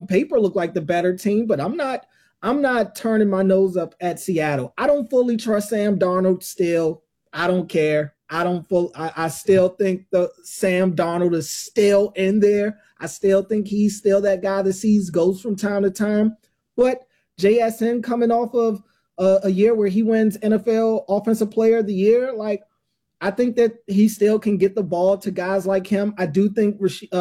paper look like the better team, but I'm not turning my nose up at Seattle. I don't fully trust Sam Darnold still. I don't care. I still think the Sam Darnold is still in there. I still think he's still that guy that sees ghosts from time to time. But JSN coming off of a year where he wins NFL Offensive Player of the Year, like, I think that he still can get the ball to guys like him. I do think Rashid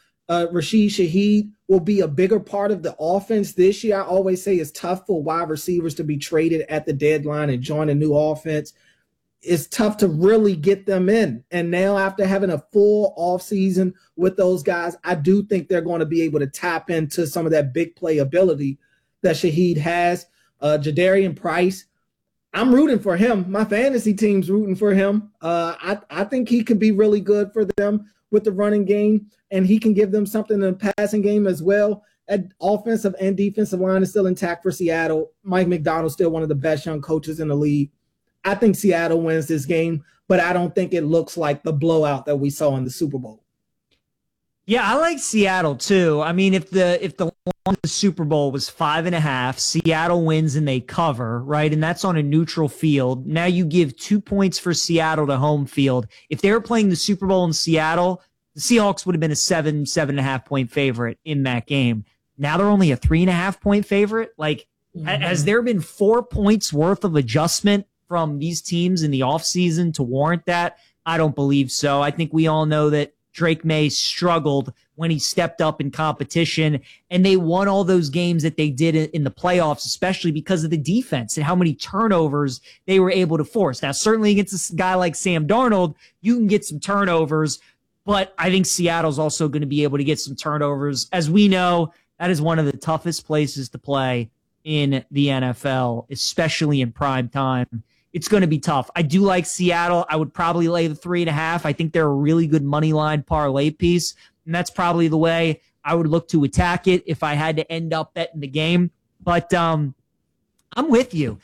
Shaheed will be a bigger part of the offense this year. I always say it's tough for wide receivers to be traded at the deadline and join a new offense. It's tough to really get them in. And now after having a full offseason with those guys, I do think they're going to be able to tap into some of that big play ability that Shaheed has. Jadarian Price, I'm rooting for him. My fantasy team's rooting for him. I think he could be really good for them with the running game, and he can give them something in the passing game as well. Offensive and defensive line is still intact for Seattle. Mike McDonald's still one of the best young coaches in the league. I think Seattle wins this game, but I don't think it looks like the blowout that we saw in the Super Bowl. Yeah, I like Seattle too. I mean, if the line of the Super Bowl was 5.5, Seattle wins and they cover, right? And that's on a neutral field. Now you give 2 points for Seattle to home field. If they were playing the Super Bowl in Seattle, the Seahawks would have been a 7.5 point favorite in that game. Now they're only a 3.5 point favorite. Like, has there been 4 points worth of adjustment from these teams in the offseason to warrant that? I don't believe so. I think we all know that Drake May struggled when he stepped up in competition, and they won all those games that they did in the playoffs, especially because of the defense and how many turnovers they were able to force. Now, certainly against a guy like Sam Darnold, you can get some turnovers, but I think Seattle's also going to be able to get some turnovers. As we know, that is one of the toughest places to play in the NFL, especially in prime time. It's going to be tough. I do like Seattle. I would probably lay the 3.5. I think they're a really good money line parlay piece, and that's probably the way I would look to attack it if I had to end up betting the game. But I'm with you.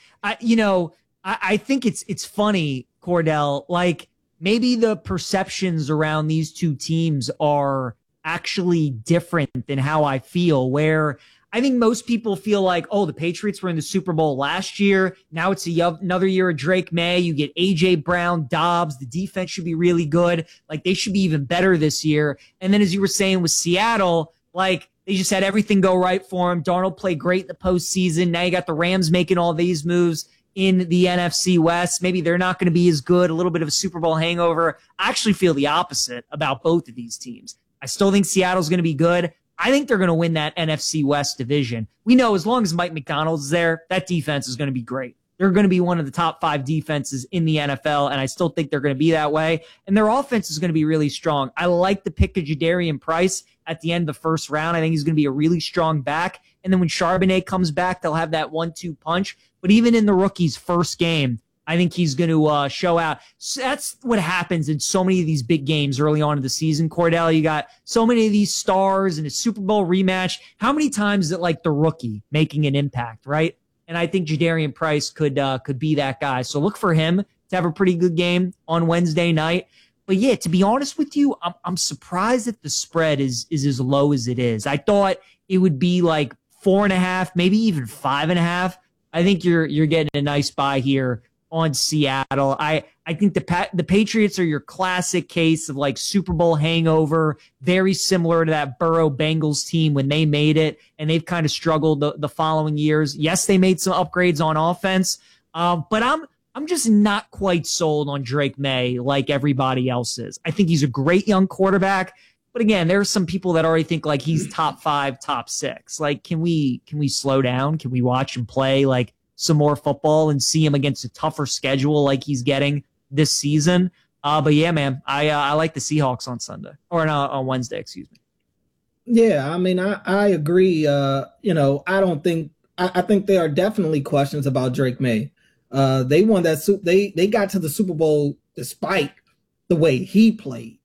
I think it's funny, Cordell. Like, maybe the perceptions around these two teams are actually different than how I feel, where I think most people feel like, oh, the Patriots were in the Super Bowl last year. Now it's another year of Drake May. You get A.J. Brown, Dobbs. The defense should be really good. Like, they should be even better this year. And then, as you were saying with Seattle, like, they just had everything go right for him. Darnold played great in the postseason. Now you got the Rams making all these moves in the NFC West. Maybe they're not going to be as good. A little bit of a Super Bowl hangover. I actually feel the opposite about both of these teams. I still think Seattle's going to be good. I think they're going to win that NFC West division. We know as long as Mike McDonald's there, that defense is going to be great. They're going to be one of the top 5 defenses in the NFL, and I still think they're going to be that way. And their offense is going to be really strong. I like the pick of Jadarian Price at the end of the first round. I think he's going to be a really strong back. And then when Charbonnet comes back, they'll have that 1-2 punch. But even in the rookie's first game, I think he's going to show out. So that's what happens in so many of these big games early on in the season, Cordell. You got so many of these stars in a Super Bowl rematch. How many times is it like the rookie making an impact, right? And I think Jadarian Price could be that guy. So look for him to have a pretty good game on Wednesday night. But yeah, to be honest with you, I'm surprised that the spread is as low as it is. I thought it would be like 4.5, maybe even 5.5. I think you're getting a nice buy here on Seattle. I think the Patriots are your classic case of like Super Bowl hangover, very similar to that Burrow Bengals team when they made it, and they've kind of struggled the following years. Yes, they made some upgrades on offense, but I'm just not quite sold on Drake May like everybody else is. I think he's a great young quarterback, but again, there are some people that already think like he's top 5, top 6. Like, can we slow down? Can we watch him play like some more football and see him against a tougher schedule like he's getting this season? But yeah, man, I like the Seahawks on Sunday, or no, on Wednesday, excuse me. Yeah, I mean, I agree. I don't think I think there are definitely questions about Drake May. They won that. They got to the Super Bowl despite the way he played.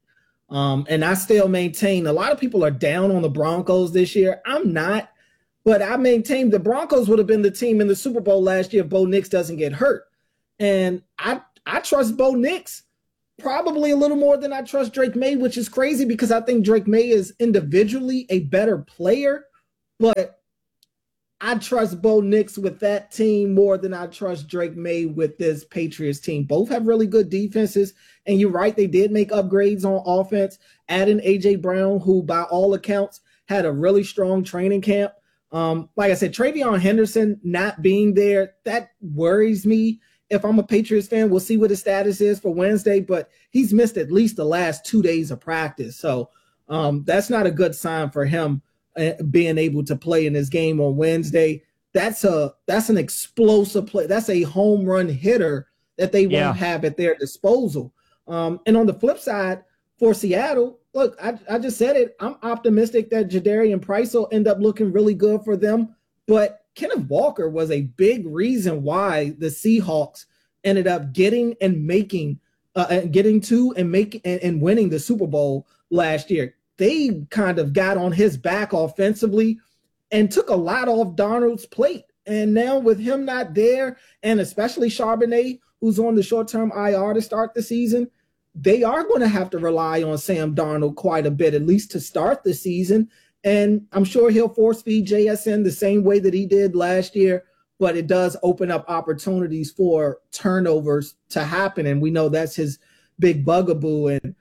And I still maintain a lot of people are down on the Broncos this year. I'm not. But I maintain the Broncos would have been the team in the Super Bowl last year if Bo Nix doesn't get hurt. And I trust Bo Nix probably a little more than I trust Drake May, which is crazy because I think Drake May is individually a better player. but I trust Bo Nix with that team more than I trust Drake May with this Patriots team. Both have really good defenses, and you're right, they did make upgrades on offense, adding A.J. Brown, who by all accounts had a really strong training camp. Like I said, Travion Henderson not being there, that worries me. If I'm a Patriots fan, we'll see what his status is for Wednesday, but he's missed at least the last 2 days of practice. So that's not a good sign for him being able to play in this game on Wednesday. That's an explosive play. That's a home run hitter that they won't have at their disposal. And on the flip side, for Seattle, look, I just said it. I'm optimistic that Jadarian Price will end up looking really good for them. But Kenneth Walker was a big reason why the Seahawks ended up getting and making, getting to and making and winning the Super Bowl last year. They kind of got on his back offensively and took a lot off Darnold's plate. And now with him not there, and especially Charbonnet, who's on the short-term IR to start the season, they are going to have to rely on Sam Darnold quite a bit, at least to start the season. And I'm sure he'll force feed JSN the same way that he did last year, but it does open up opportunities for turnovers to happen. And we know that's his big bugaboo. And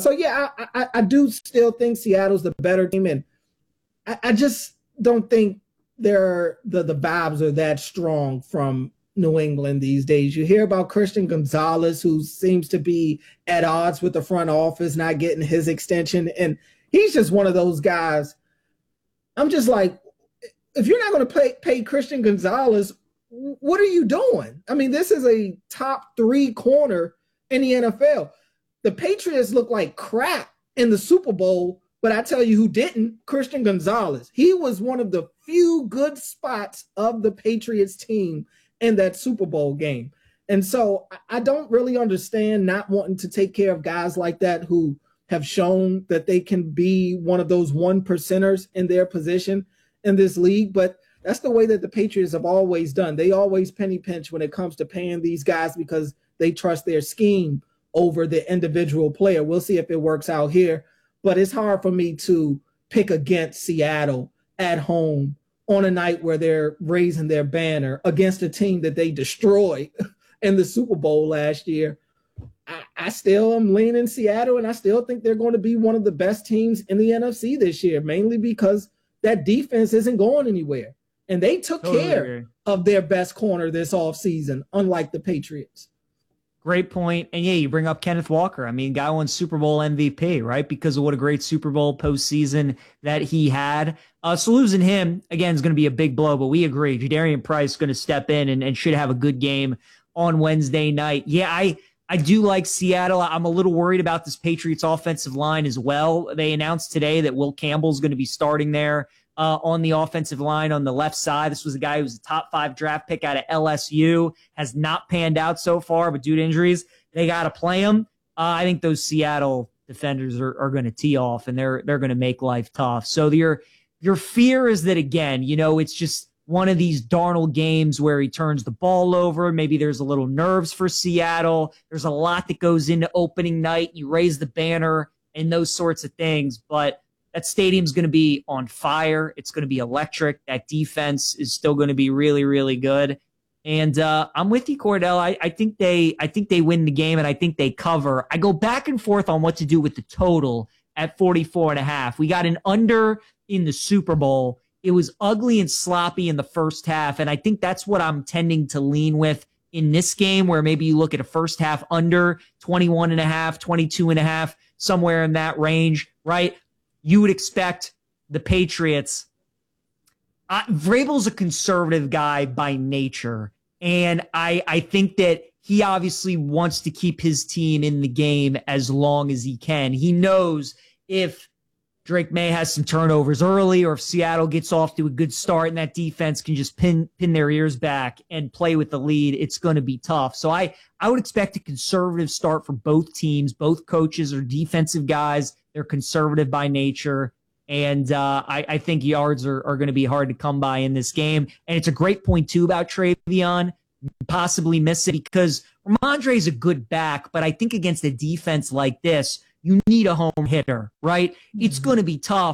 I do still think Seattle's the better team. And I just don't think the vibes are that strong from New England these days. You hear about Christian Gonzalez, who seems to be at odds with the front office, not getting his extension. And he's just one of those guys. I'm just like, if you're not going to pay Christian Gonzalez, what are you doing? I mean, this is a top 3 corner in the NFL. The Patriots look like crap in the Super Bowl, but I tell you who didn't, Christian Gonzalez. He was one of the few good spots of the Patriots team in that Super Bowl game. And so I don't really understand not wanting to take care of guys like that who have shown that they can be one of those 1%ers in their position in this league. But that's the way that the Patriots have always done. They always penny pinch when it comes to paying these guys because they trust their scheme over the individual player. We'll see if it works out here. But it's hard for me to pick against Seattle at home on a night where they're raising their banner against a team that they destroyed in the Super Bowl last year. I still am leaning Seattle, and I still think they're going to be one of the best teams in the NFC this year, mainly because that defense isn't going anywhere. And they took care of their best corner this offseason, unlike the Patriots. Great point. And yeah, you bring up Kenneth Walker. I mean, guy won Super Bowl MVP, right? Because of what a great Super Bowl postseason that he had. So losing him, again, is going to be a big blow, but we agree. Jadarian Price is going to step in and should have a good game on Wednesday night. Yeah, I do like Seattle. I'm a little worried about this Patriots offensive line as well. They announced today that Will Campbell's going to be starting there on the offensive line on the left side. This was a guy who was a top 5 draft pick out of LSU, has not panned out so far, but due to injuries, they got to play him. I think those Seattle defenders are going to tee off, and they're going to make life tough. So your fear is that, again, it's just one of these Darnold games where he turns the ball over. Maybe there's a little nerves for Seattle. There's a lot that goes into opening night. You raise the banner and those sorts of things, but that stadium's going to be on fire. It's going to be electric. That defense is still going to be really, really good. And I'm with you, Cordell. I think they win the game, and I think they cover. I go back and forth on what to do with the total at 44.5. We got an under in the Super Bowl. It was ugly and sloppy in the first half, and I think that's what I'm tending to lean with in this game, where maybe you look at a first half under 21.5, 22.5, somewhere in that range, right? You would expect the Patriots. Vrabel's a conservative guy by nature, and I think that he obviously wants to keep his team in the game as long as he can. He knows if Drake May has some turnovers early, or if Seattle gets off to a good start and that defense can just pin their ears back and play with the lead, it's going to be tough. So I would expect a conservative start for both teams. Both coaches are defensive guys. They're conservative by nature. And I think yards are going to be hard to come by in this game. And it's a great point, too, about Travion possibly miss it, because Ramondre is a good back, but I think against a defense like this, you need a home hitter, right? It's going to be tough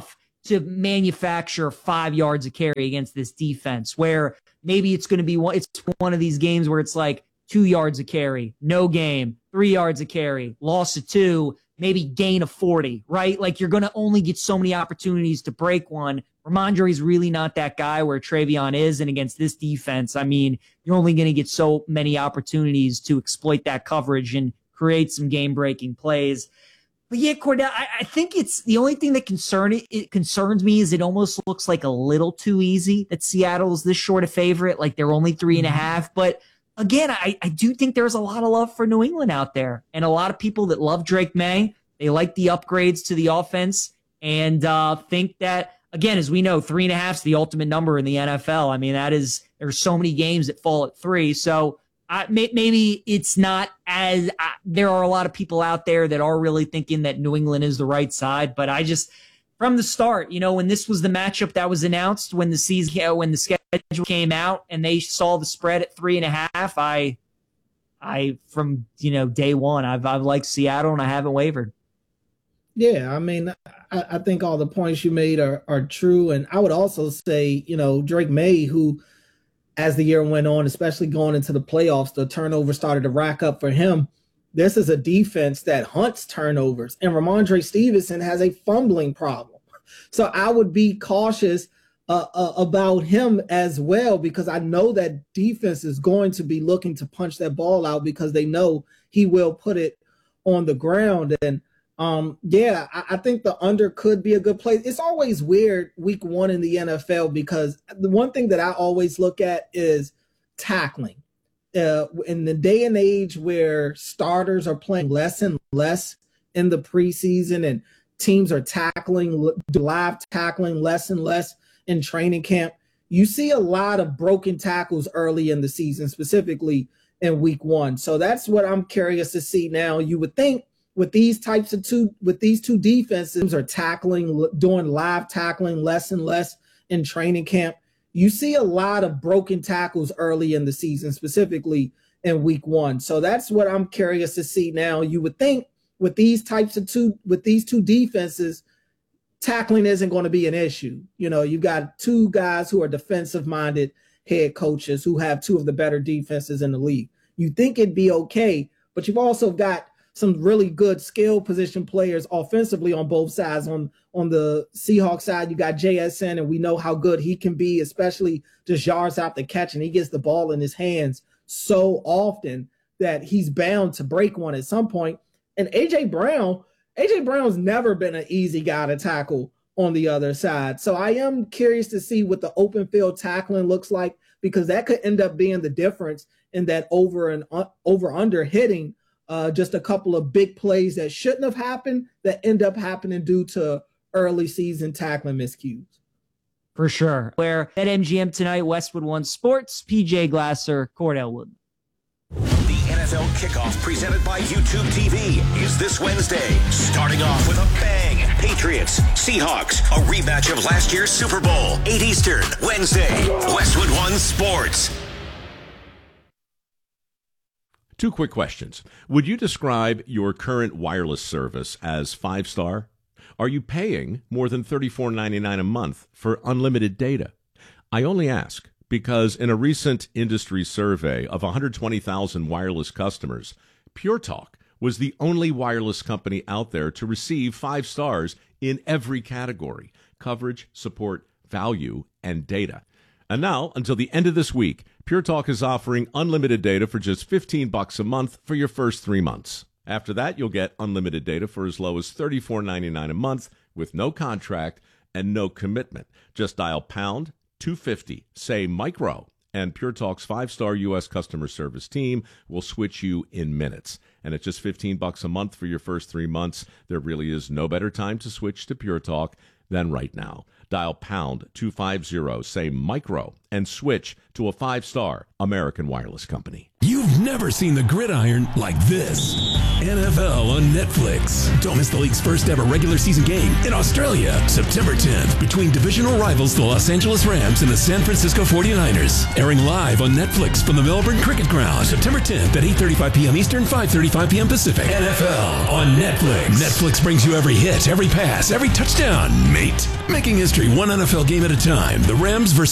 to manufacture 5 yards of carry against this defense, where maybe it's going to be it's one of these games where it's like 2 yards of carry, no game, 3 yards of carry, loss of 2, maybe gain of 40, right? Like you're going to only get so many opportunities to break one. Rhamondre's really not that guy where Travion is. And against this defense, I mean, you're only going to get so many opportunities to exploit that coverage and create some game-breaking plays. But yeah, Cordell, I think it's the only thing that concerns me is it almost looks like a little too easy that Seattle's this short a favorite, like they're only 3.5. But again, I do think there's a lot of love for New England out there, and a lot of people that love Drake May. They like the upgrades to the offense, and think that, again, as we know, 3.5 is the ultimate number in the NFL. I mean, there's so many games that fall at 3. So maybe it's not as there are a lot of people out there that are really thinking that New England is the right side. But I just, from the start, when this was the matchup that was announced, when the schedule came out and they saw the spread at 3.5, I from day one, I've liked Seattle and I haven't wavered. Yeah, I mean, I think all the points you made are true. And I would also say, Drake May, who, as the year went on, especially going into the playoffs, the turnovers started to rack up for him. This is a defense that hunts turnovers, and Rhamondre Stevenson has a fumbling problem. So I would be cautious about him as well, because I know that defense is going to be looking to punch that ball out because they know he will put it on the ground. And I think the under could be a good play. It's always weird week 1 in the NFL because the one thing that I always look at is tackling. In the day and age where starters are playing less and less in the preseason and teams are live tackling less and less in training camp, you see a lot of broken tackles early in the season, specifically in week 1. So that's what I'm curious to see now. You would think with these two defenses are doing live tackling less and less in training camp, you see a lot of broken tackles early in the season, specifically in week 1. So that's what I'm curious to see now. You would think with these two defenses, tackling isn't going to be an issue. You've got 2 guys who are defensive-minded head coaches who have 2 of the better defenses in the league. You think it'd be okay, but you've also got some really good skill position players offensively on both sides. On the Seahawks side, you got JSN, and we know how good he can be, especially just yards out the catch, and he gets the ball in his hands so often that he's bound to break one at some point. And AJ Brown's never been an easy guy to tackle on the other side. So I am curious to see what the open field tackling looks like, because that could end up being the difference in that over-under hitting. Just a couple of big plays that shouldn't have happened that end up happening due to early season tackling miscues. For sure. Where at MGM tonight, Westwood One Sports, PJ Glasser, Cordell Wood. The NFL kickoff presented by YouTube TV is this Wednesday, starting off with a bang. Patriots, Seahawks, a rematch of last year's Super Bowl, 8 Eastern, Wednesday, Westwood One Sports. 2 quick questions. Would you describe your current wireless service as 5-star? Are you paying more than $34.99 a month for unlimited data? I only ask because in a recent industry survey of 120,000 wireless customers, Pure Talk was the only wireless company out there to receive 5 stars in every category: coverage, support, value, and data. And now, until the end of this week, Pure Talk is offering unlimited data for just $15 a month for your first 3 months. After that, you'll get unlimited data for as low as $34.99 a month with no contract and no commitment. Just dial pound 250, say micro, and Pure Talk's 5-star U.S. customer service team will switch you in minutes. And at just $15 a month for your first 3 months, there really is no better time to switch to Pure Talk than right now. Dial pound 250, say micro, and switch to a 5-star American wireless company. You You've never seen the gridiron like this. NFL on Netflix. Don't miss the league's first ever regular season game in Australia, September 10th, between divisional rivals the Los Angeles Rams and the San Francisco 49ers. Airing live on Netflix from the Melbourne Cricket Ground, September 10th at 8:35 p.m. Eastern, 5:35 p.m. Pacific. NFL on Netflix. Netflix brings you every hit, every pass, every touchdown, mate. Making history one NFL game at a time. The Rams versus